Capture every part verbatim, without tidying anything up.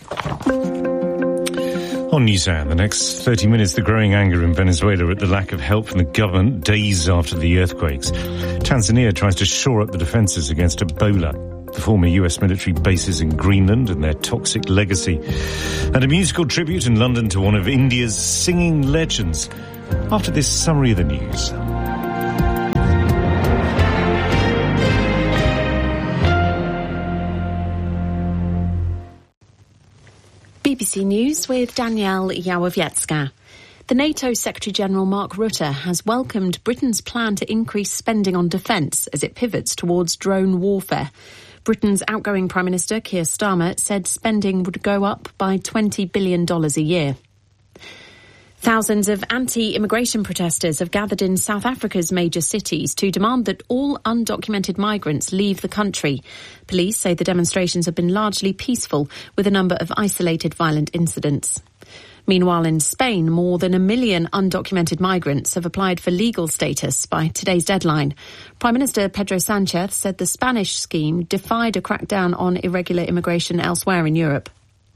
On NewsHour, the next thirty minutes, the growing anger in Venezuela at the lack of help from the government days after the earthquakes. Tanzania tries to shore up the defences against Ebola. The former U S military bases in Greenland and their toxic legacy. And a musical tribute in London to one of India's singing legends. After this summary of the news. B B C News with Danielle Yawowiecka. The NATO Secretary-General Mark Rutte has welcomed Britain's plan to increase spending on defence as it pivots towards drone warfare. Britain's outgoing Prime Minister, Keir Starmer, said spending would go up by twenty billion dollars a year. Thousands of anti-immigration protesters have gathered in South Africa's major cities to demand that all undocumented migrants leave the country. Police say the demonstrations have been largely peaceful, with a number of isolated violent incidents. Meanwhile, in Spain, more than a million undocumented migrants have applied for legal status by today's deadline. Prime Minister Pedro Sanchez said the Spanish scheme defied a crackdown on irregular immigration elsewhere in Europe.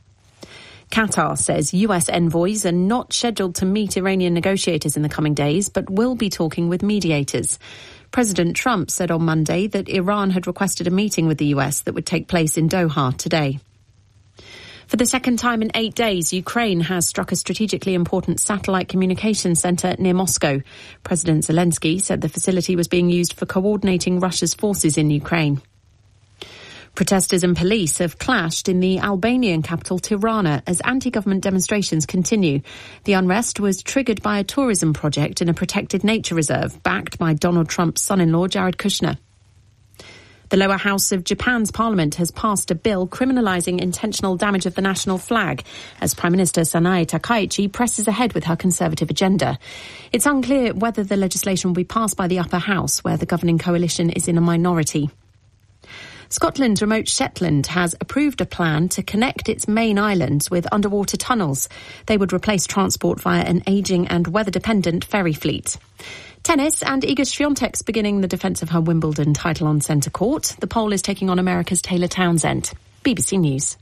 Qatar says U S envoys are not scheduled to meet Iranian negotiators in the coming days, but will be talking with mediators. President Trump said on Monday that Iran had requested a meeting with the U S that would take place in Doha today. For the second time in eight days, Ukraine has struck a strategically important satellite communications centre near Moscow. President Zelensky said the facility was being used for coordinating Russia's forces in Ukraine. Protesters and police have clashed in the Albanian capital Tirana as anti-government demonstrations continue. The unrest was triggered by a tourism project in a protected nature reserve backed by Donald Trump's son-in-law Jared Kushner. The lower house of Japan's parliament has passed a bill criminalising intentional damage of the national flag as Prime Minister Sanae Takaichi presses ahead with her conservative agenda. It's unclear whether the legislation will be passed by the upper house, where the governing coalition is in a minority. Scotland's remote Shetland has approved a plan to connect its main islands with underwater tunnels. They would replace transport via an ageing and weather-dependent ferry fleet. Tennis, and Iga Swiatek's beginning the defence of her Wimbledon title on centre court. The Pole is taking on America's Taylor Townsend. B B C News.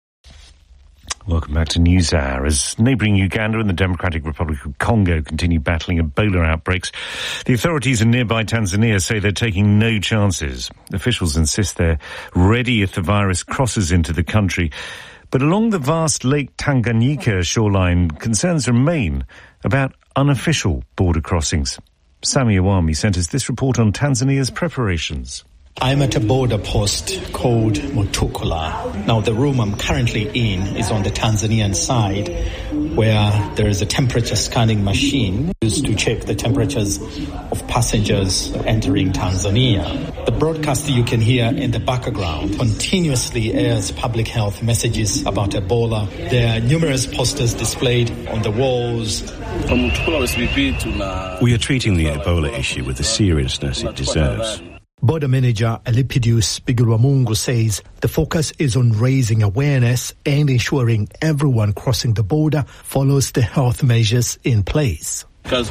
Welcome back to NewsHour. As neighbouring Uganda and the Democratic Republic of Congo continue battling Ebola outbreaks, the authorities in nearby Tanzania say they're taking no chances. Officials insist they're ready if the virus crosses into the country. But along the vast Lake Tanganyika shoreline, concerns remain about unofficial border crossings. Sami Awami sent us this report on Tanzania's preparations. I'm at a border post called Mutukula. Now, the room I'm currently in is on the Tanzanian side, where there is a temperature scanning machine used to check the temperatures of passengers entering Tanzania. The broadcast you can hear in the background continuously airs public health messages about Ebola. There are numerous posters displayed on the walls. We are treating the Ebola issue with the seriousness it deserves. Border Manager Elipidius Bigirwamungu says the focus is on raising awareness and ensuring everyone crossing the border follows the health measures in place. Our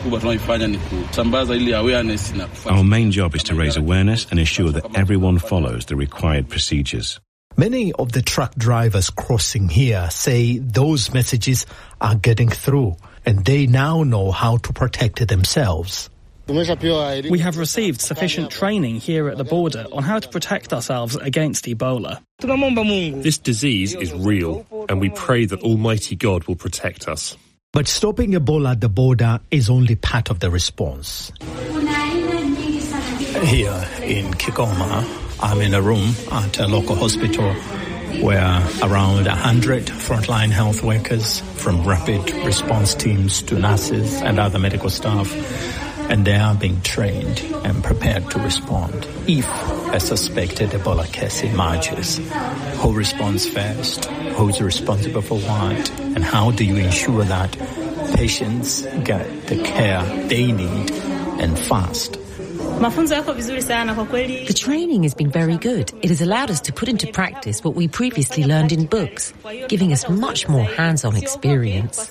main job is to raise awareness and ensure that everyone follows the required procedures. Many of the truck drivers crossing here say those messages are getting through and they now know how to protect themselves. We have received sufficient training here at the border on how to protect ourselves against Ebola. This disease is real, and we pray that Almighty God will protect us. But stopping Ebola at the border is only part of the response. Here in Kigoma, I'm in a room at a local hospital where around one hundred frontline health workers from rapid response teams to nurses and other medical staff, and they are being trained and prepared to respond. If a suspected Ebola case emerges, who responds first? Who's responsible for what? And how do you ensure that patients get the care they need and fast? The training has been very good. It has allowed us to put into practice what we previously learned in books, giving us much more hands-on experience.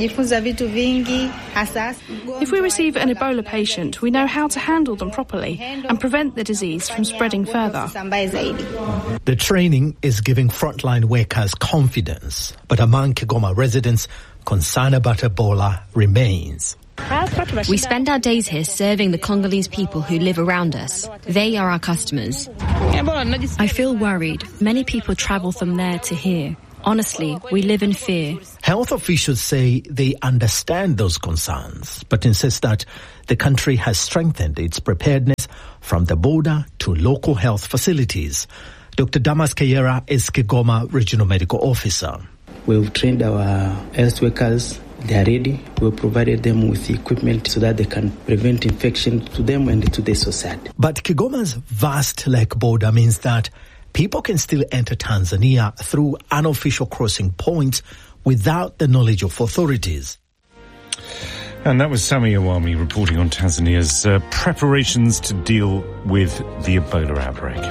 If we receive an Ebola patient, we know how to handle them properly and prevent the disease from spreading further. The training is giving frontline workers confidence, but among Kigoma residents, concern about Ebola remains. We spend our days here serving the Congolese people who live around us. They are our customers. I feel worried. Many people travel from there to here. Honestly, we live in fear. Health officials say they understand those concerns, but insist that the country has strengthened its preparedness from the border to local health facilities. Doctor Damas Kayera is Kigoma Regional Medical Officer. We've trained our health workers. They are ready. We've provided them with equipment so that they can prevent infection to them and to the society. But Kigoma's vast lake border means that people can still enter Tanzania through unofficial crossing points without the knowledge of authorities. And that was Sami Awami reporting on Tanzania's uh, preparations to deal with the Ebola outbreak.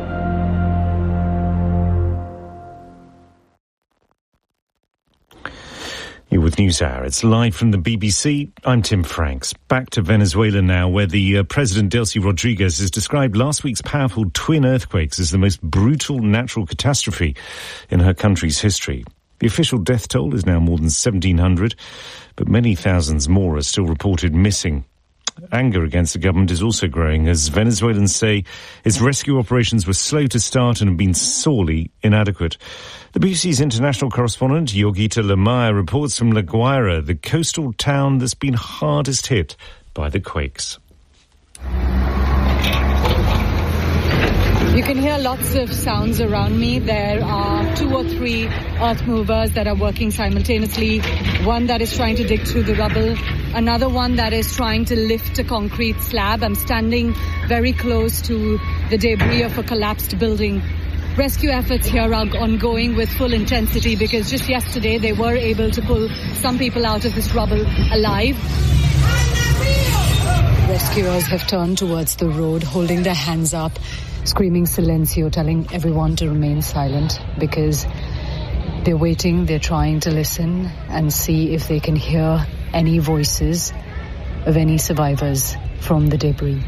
You're with NewsHour. It's live from the B B C. I'm Tim Franks. Back to Venezuela now, where the uh, President Delcy Rodriguez has described last week's powerful twin earthquakes as the most brutal natural catastrophe in her country's history. The official death toll is now more than seventeen hundred, but many thousands more are still reported missing. Anger against the government is also growing as Venezuelans say its rescue operations were slow to start and have been sorely inadequate. The B B C's international correspondent, Yorgita Lamaya, reports from La Guaira, the coastal town that's been hardest hit by the quakes. You can hear lots of sounds around me. There are two or three earth movers that are working simultaneously. One that is trying to dig through the rubble. Another one that is trying to lift a concrete slab. I'm standing very close to the debris of a collapsed building. Rescue efforts here are ongoing with full intensity because just yesterday they were able to pull some people out of this rubble alive. Rescuers have turned towards the road, holding their hands up, screaming silencio, telling everyone to remain silent because they're waiting, they're trying to listen and see if they can hear any voices of any survivors from the debris.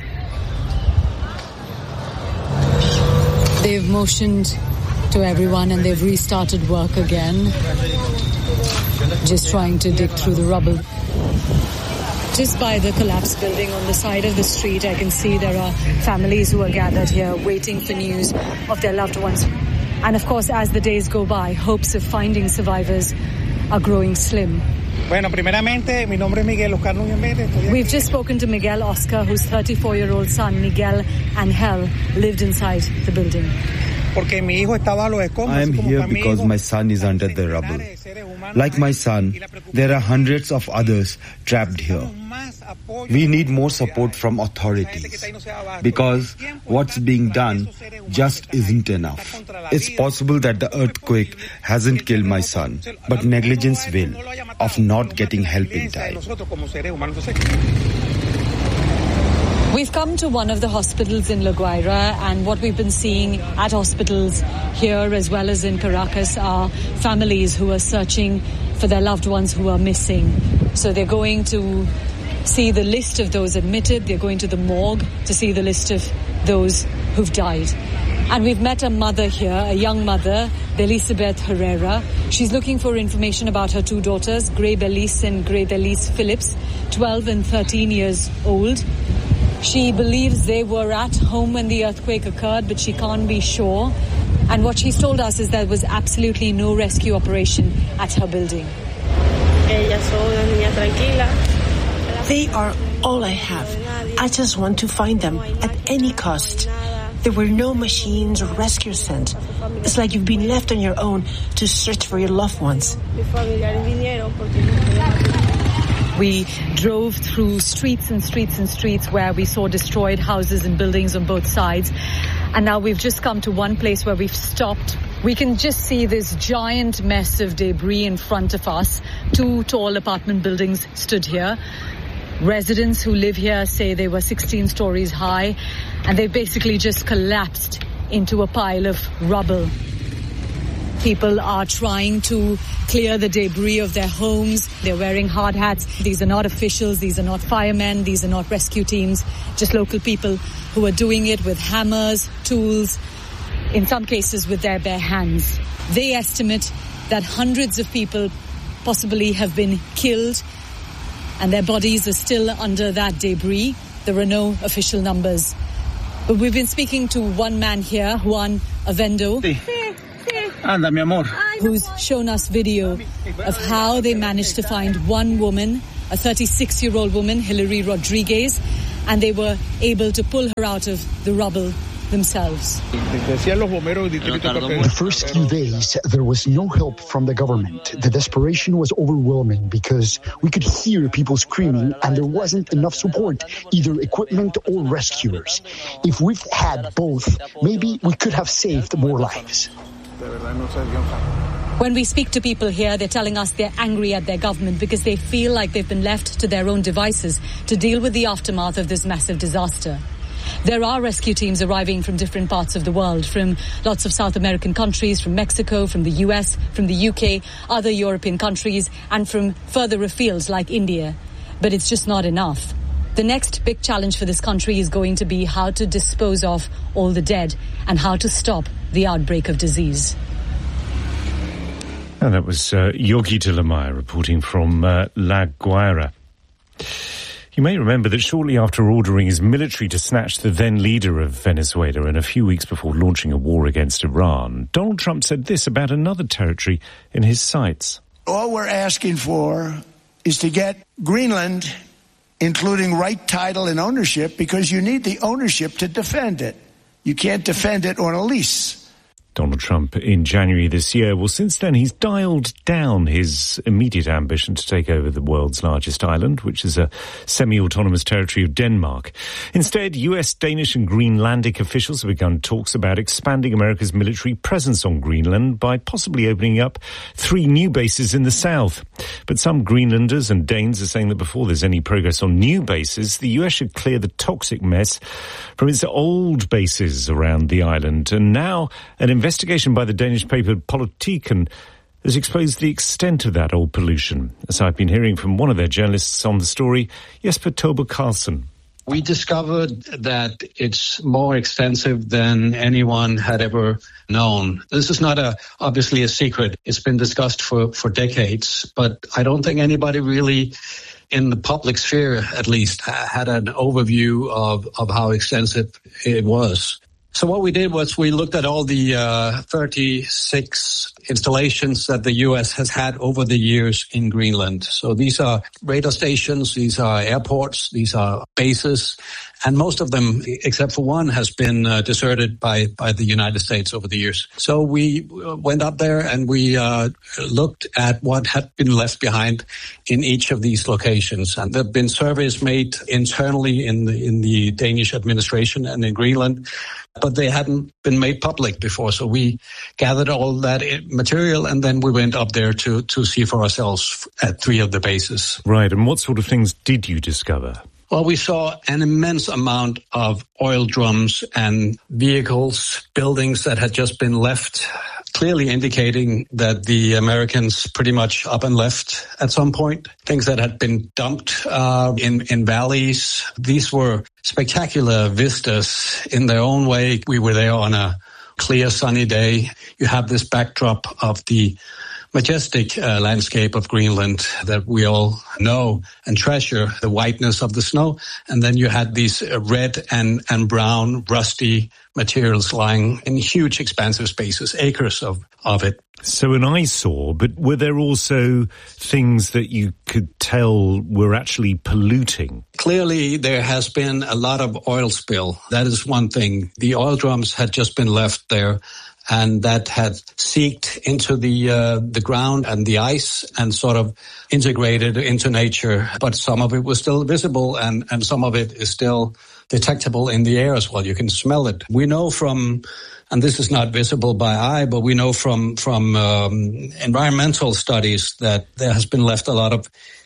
They've motioned to everyone and they've restarted work again, just trying to dig through the rubble. Just by the collapsed building on the side of the street, I can see there are families who are gathered here waiting for news of their loved ones. And of course, as the days go by, hopes of finding survivors are growing slim. We've just spoken to Miguel Oscar, whose thirty-four-year-old son, Miguel Angel, lived inside the building. I am here because my son is under the rubble. Like my son, there are hundreds of others trapped here. We need more support from authorities because what's being done just isn't enough. It's possible that the earthquake hasn't killed my son, but negligence will, of not getting help in time. We've come to one of the hospitals in La Guaira, and what we've been seeing at hospitals here as well as in Caracas are families who are searching for their loved ones who are missing. So they're going to see the list of those admitted, they're going to the morgue to see the list of those who've died. And we've met a mother here, a young mother, Belisabeth Herrera. She's looking for information about her two daughters, Grey Belice and Grey Belice Phillips, twelve and thirteen years old. She believes they were at home when the earthquake occurred, but she can't be sure. And what she's told us is there was absolutely no rescue operation at her building. They are all I have. I just want to find them at any cost. There were no machines or rescue sent. It's like you've been left on your own to search for your loved ones. We drove through streets and streets and streets where we saw destroyed houses and buildings on both sides. And now we've just come to one place where we've stopped. We can just see this giant mess of debris in front of us. Two tall apartment buildings stood here. Residents who live here say they were sixteen stories high, and they basically just collapsed into a pile of rubble. People are trying to clear the debris of their homes. They're wearing hard hats. These are not officials. These are not firemen. These are not rescue teams. Just local people who are doing it with hammers, tools, in some cases with their bare hands. They estimate that hundreds of people possibly have been killed, and their bodies are still under that debris. There are no official numbers. But we've been speaking to one man here, Juan Avendo, Anda, mi amor. who's shown us video of how they managed to find one woman, a thirty-six-year-old woman, Hilary Rodriguez, and they were able to pull her out of the rubble themselves. The first few days, there was no help from the government. The desperation was overwhelming because we could hear people screaming and there wasn't enough support, either equipment or rescuers. If we've had both, maybe we could have saved more lives. When we speak to people here, they're telling us they're angry at their government because they feel like they've been left to their own devices to deal with the aftermath of this massive disaster. There are rescue teams arriving from different parts of the world, from lots of South American countries, from Mexico, from the U S, from the U K, other European countries, and from further afield like India. But it's just not enough. The next big challenge for this country is going to be how to dispose of all the dead and how to stop the outbreak of disease. And that was uh, Yorgita Lamaya reporting from uh, La Guaira. You may remember that shortly after ordering his military to snatch the then leader of Venezuela and a few weeks before launching a war against Iran, Donald Trump said this about another territory in his sights. All we're asking for is to get Greenland, including right title and ownership, because you need the ownership to defend it. You can't defend it on a lease. Donald Trump in January this year. Well, since then, he's dialed down his immediate ambition to take over the world's largest island, which is a semi-autonomous territory of Denmark. Instead, U S, Danish and Greenlandic officials have begun talks about expanding America's military presence on Greenland by possibly opening up three new bases in the south. But some Greenlanders and Danes are saying that before there's any progress on new bases, the U S should clear the toxic mess from its old bases around the island. And now an investigation by the Danish paper Politiken has exposed the extent of that old pollution, as I've been hearing from one of their journalists on the story, Jesper Tober Carlsen. We discovered that it's more extensive than anyone had ever known. This is not a obviously a secret. It's been discussed for, for decades, but I don't think anybody really in the public sphere, at least, had an overview of, of how extensive it was. So what we did was we looked at all the uh, thirty-six installations that the U S has had over the years in Greenland. So these are radar stations, these are airports, these are bases, and most of them, except for one, has been uh, deserted by, by the United States over the years. So we went up there and we uh, looked at what had been left behind in each of these locations. And there have been surveys made internally in the, in the Danish administration and in Greenland, but they hadn't been made public before. So we gathered all that material and then we went up there to, to see for ourselves at three of the bases. Right. And what sort of things did you discover? Well, we saw an immense amount of oil drums and vehicles, buildings that had just been left, clearly indicating that the Americans pretty much up and left at some point. Things that had been dumped uh, in, in valleys. These were spectacular vistas in their own way. We were there on a clear, sunny day. You have this backdrop of the majestic uh, landscape of Greenland that we all know and treasure, the whiteness of the snow. And then you had these uh, red and, and brown rusty materials lying in huge expansive spaces, acres of, of it. So an eyesore, but were there also things that you could tell were actually polluting? Clearly, there has been a lot of oil spill. That is one thing. The oil drums had just been left there, and that had seeped into the uh, the ground and the ice and sort of integrated into nature. But some of it was still visible, and, and some of it is still detectable in the air as well. You can smell it. We know from, and this is not visible by eye, but we know from from um, environmental studies that there has been left a lot of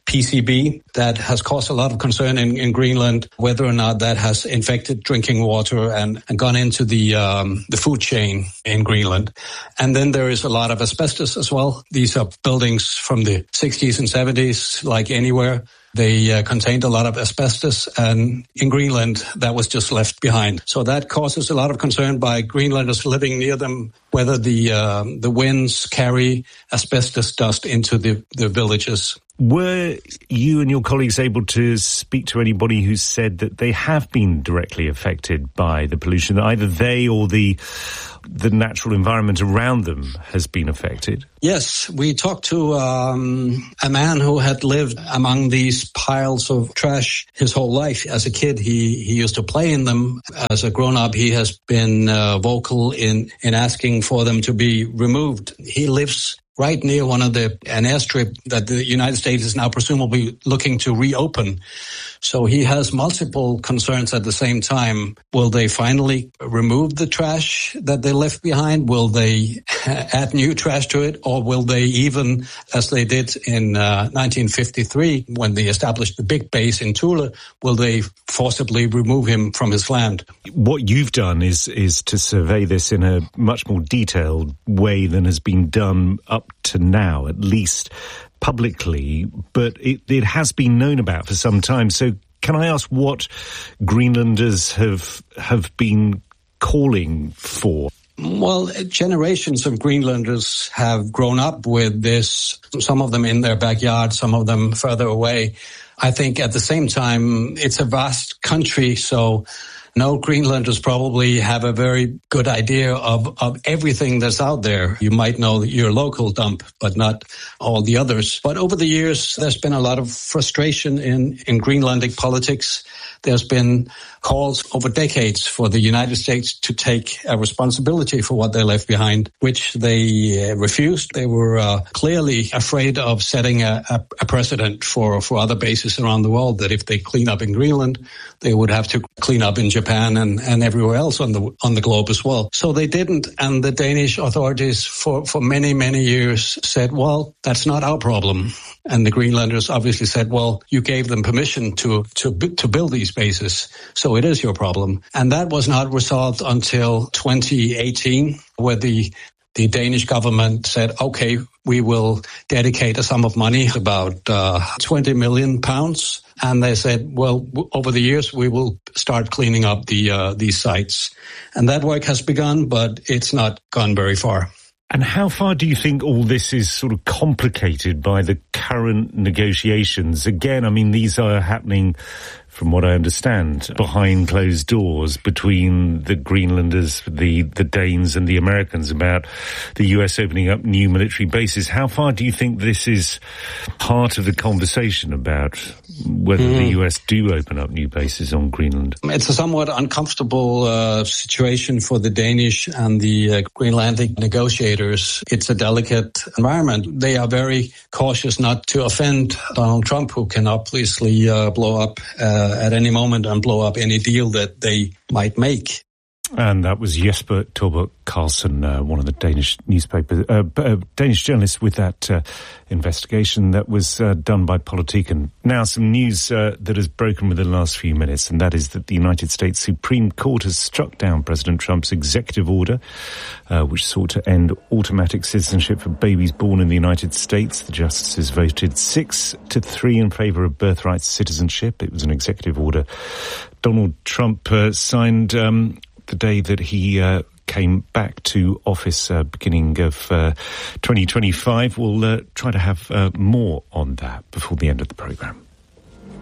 P C B that has caused a lot of concern in, in Greenland, whether or not that has infected drinking water and, and gone into the um, the food chain in Greenland. And then there is a lot of asbestos as well. These are buildings from the sixties and seventies, like anywhere. They uh, contained a lot of asbestos, and in Greenland, that was just left behind. So that causes a lot of concern by Greenlanders living near them, whether the uh, the winds carry asbestos dust into the, the villages. Were you and your colleagues able to speak to anybody who said that they have been directly affected by the pollution, that either they or the the natural environment around them has been affected? Yes, we talked to um, a man who had lived among these piles of trash his whole life. As a kid, he, he used to play in them. As a grown-up, he has been uh, vocal in, in asking for them to be removed. He lives right near one of the an airstrip that the United States is now presumably looking to reopen. So he has multiple concerns at the same time. Will they finally remove the trash that they left behind? Will they add new trash to it? Or will they even, as they did in uh, nineteen fifty-three, when they established the big base in Thule, will they forcibly remove him from his land? What you've done is is to survey this in a much more detailed way than has been done up to now, at least publicly, but it, it has been known about for some time. So can I ask what Greenlanders have have been calling for? Well, generations of Greenlanders have grown up with this, some of them in their backyard, some of them further away. I think at the same time, it's a vast country, so no Greenlanders probably have a very good idea of, of everything that's out there. You might know your local dump, but not all the others. But over the years, there's been a lot of frustration in, in Greenlandic politics. There's been calls over decades for the United States to take a responsibility for what they left behind, which they uh, refused. They were uh, clearly afraid of setting a, a, a precedent for, for other bases around the world, that if they clean up in Greenland, they would have to clean up in Japan and, and everywhere else on the on the globe as well. So they didn't, and the Danish authorities for, for many, many years said, well, that's not our problem. And the Greenlanders obviously said, well, you gave them permission to, to, to build these bases, so it is your problem. And that was not resolved until twenty eighteen, where the the Danish government said, okay, we will dedicate a sum of money, about uh, twenty million pounds. And they said, well, w- over the years, we will start cleaning up the uh, these sites. And that work has begun, but it's not gone very far. And how far do you think all this is sort of complicated by the current negotiations? Again, I mean, these are happening, from what I understand, behind closed doors between the Greenlanders, the, the Danes and the Americans about the U S opening up new military bases. How far do you think this is part of the conversation about whether mm. the U S do open up new bases on Greenland? It's a somewhat uncomfortable uh, situation for the Danish and the uh, Greenlandic negotiators. It's a delicate environment. They are very cautious not to offend Donald Trump, who can obviously uh, blow up uh, at any moment and blow up any deal that they might make. And that was Jesper Torbjørn Carlsen, uh, one of the Danish newspapers, uh, uh, Danish journalists with that uh, investigation that was uh, done by Politiken. Now, some news uh, that has broken within the last few minutes, and that is that the United States Supreme Court has struck down President Trump's executive order, uh, which sought to end automatic citizenship for babies born in the United States. The justices voted six to three in favour of birthright citizenship. It was an executive order Donald Trump uh, signed um, the day that he uh, came back to office, uh, beginning of uh, twenty twenty-five. We'll uh, try to have uh, more on that before the end of the programme.